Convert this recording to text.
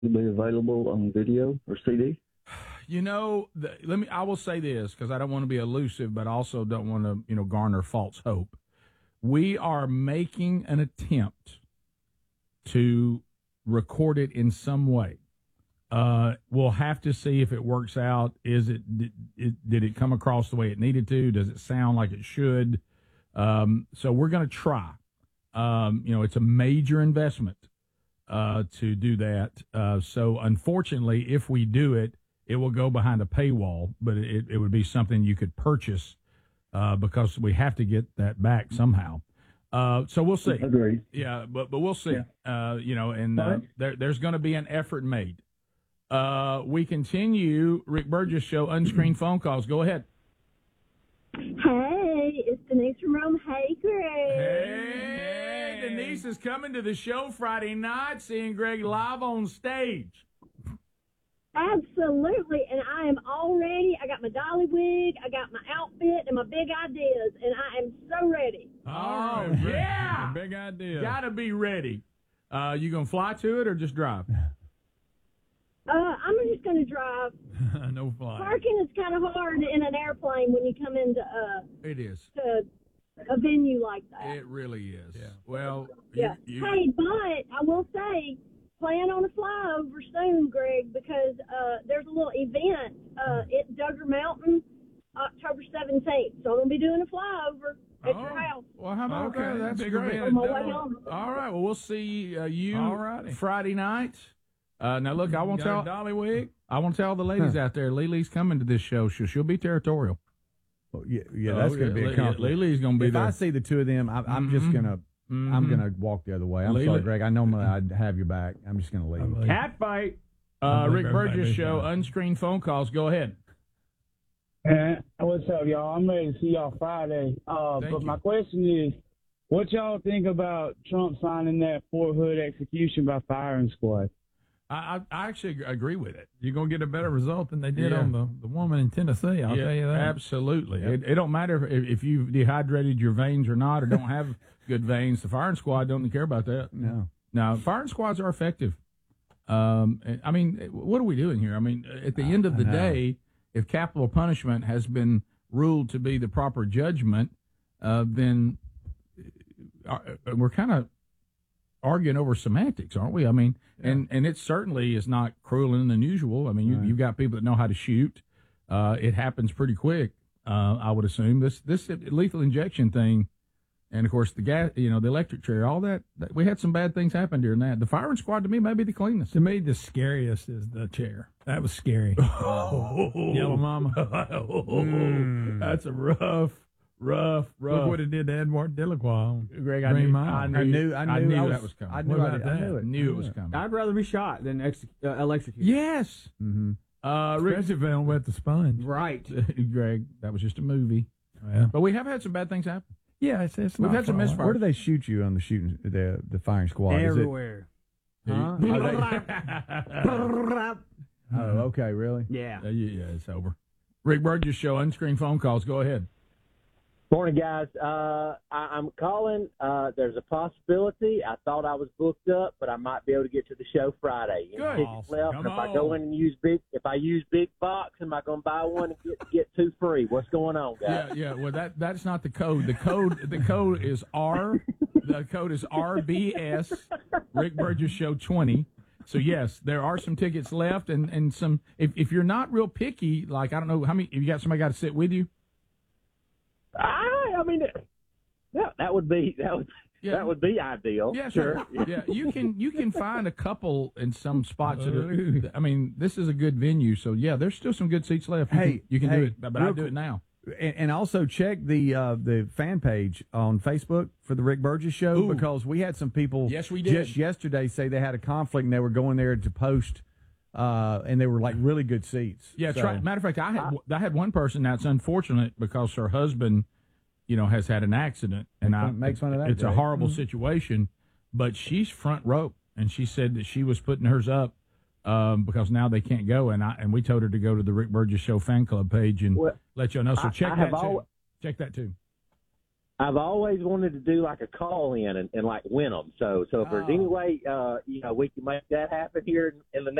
Will it be available on video or CD? You know, I will say this because I don't want to be elusive, but also don't want to, garner false hope. We are making an attempt to record it in some way. We'll have to see if it works out. Did it come across the way it needed to? Does it sound like it should? So we're going to try. It's a major investment to do that. So unfortunately, if we do it, it will go behind a paywall, but it would be something you could purchase because we have to get that back somehow. So we'll see. Agreed. Yeah, but we'll see. Yeah. There's going to be an effort made. We continue Rick Burgess Show, unscreened phone calls. Go ahead. Hey, it's Denise from Rome. Hey, Greg. Hey, Denise is coming to the show Friday night, seeing Greg live on stage. Absolutely, and I am all ready. I got my dolly wig, I got my outfit, and my big ideas, and I am so ready. Oh, yeah. Big idea. Got to be ready. You going to fly to it or just drive? I'm just going to drive. No fly. Parking is kind of hard in an airplane when you come into it is. To a venue like that. It really is. Yeah. Well, yeah. Hey, but I will say, plan on a flyover soon, Greg, because there's a little event at Duggar Mountain, October 17th. So I'm going to be doing a flyover at your house. Well, how about that? That's great. On my way home. All right. Well, we'll see you Friday night. Now, look, I won't tell Dolly wig. I won't tell the ladies out there. Lily's coming to this show. She'll be territorial. Well, yeah, that's going to be a compliment. Lily's going to be there. If I see the two of them, I'm just going to. I'm going to walk the other way. I'm sorry, Greg. I know I'd have your back. I'm just going to leave. Cat fight. Rick Burgess Show, unscreened phone calls. Go ahead. What's up, y'all? I'm ready to see y'all Friday. But my question is, what y'all think about Trump signing that Fort Hood execution by firing squad? I actually agree with it. You're going to get a better result than they did on the woman in Tennessee, I'll tell you that. Absolutely. Yep. It don't matter if you've dehydrated your veins or not or don't have good veins. The firing squad don't care about that. No, firing squads are effective. I mean, what are we doing here? I mean, at the end of the day, if capital punishment has been ruled to be the proper judgment, then we're kind of arguing over semantics, aren't we? I mean, and it certainly is not cruel and unusual. I mean, you've got people that know how to shoot. It happens pretty quick, I would assume. This lethal injection thing, and of course the gas, the electric chair, all that. We had some bad things happen during that. The firing squad to me may be the cleanest. To me, the scariest is the chair. That was scary. Yellow Mama. That's a rough. Look what it did to Edward Delacroix. Greg, I knew that was coming. I knew it was coming. I'd rather be shot than electrocuted. Yes. Mm-hmm. Especially if they don't wet the sponge. Right. Greg, that was just a movie. Yeah. But we have had some bad things happen. Yeah, it's we've had some misfires. Where do they shoot you on the firing squad? Everywhere. Oh, okay, really? Yeah. Yeah, it's over. Rick Burgess Show, unscreened phone calls. Go ahead. Morning, guys. I'm calling. There's a possibility. I thought I was booked up, but I might be able to get to the show Friday. Good. Tickets left. And if I go in and use big box, am I going to buy one and get two free? What's going on, guys? Yeah. Well, that's not the code. The code is R. The code is RBS. Rick Burgess Show 20. So yes, there are some tickets left, and some. If you're not real picky, like I don't know how many. If you got somebody got to sit with you. I mean, that would be ideal. Yeah, sure. Yeah, you can find a couple in some spots that are. I mean, this is a good venue, so yeah, there's still some good seats left. You can do it, but I'll do it now. And also check the fan page on Facebook for the Rick Burgess Show because we had some people. Yes, we did. Just yesterday say they had a conflict and they were going there to post. And they were like really good seats. Yeah, so. Matter of fact, I had one person. Now it's unfortunate because her husband, has had an accident, and makes fun of that. It's a horrible situation, but she's front row, and she said that she was putting hers up because now they can't go, and we told her to go to the Rick Burgess Show fan club page and let you know. So check that too. I've always wanted to do like a call in and like win them. So if there's any way we can make that happen here in the